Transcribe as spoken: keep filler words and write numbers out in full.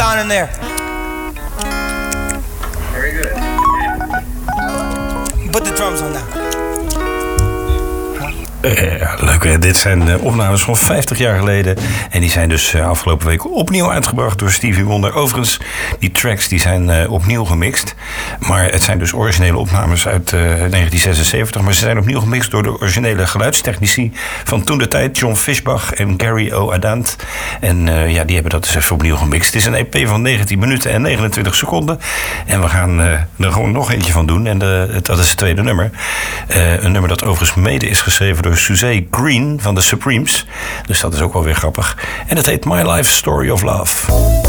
sound in there. Very good. Put the drums on now. Uh, ja, leuk hè. Dit zijn uh, opnames van vijftig jaar geleden. En die zijn dus uh, afgelopen week opnieuw uitgebracht door Stevie Wonder. Overigens, die tracks die zijn uh, opnieuw gemixt. Maar het zijn dus originele opnames uit uh, negentien zesenzeventig. Maar ze zijn opnieuw gemixt door de originele geluidstechnici van toen de tijd. John Fischbach en Gary O. Adant. En uh, ja, die hebben dat dus even opnieuw gemixt. Het is een E P van negentien minuten en negenentwintig seconden. En we gaan uh, er gewoon nog eentje van doen. En de, dat is het tweede nummer. Uh, een nummer dat overigens mede is geschreven door Suzanne Green van de Supremes. Dus dat is ook wel weer grappig. En het heet My Life Story of Love.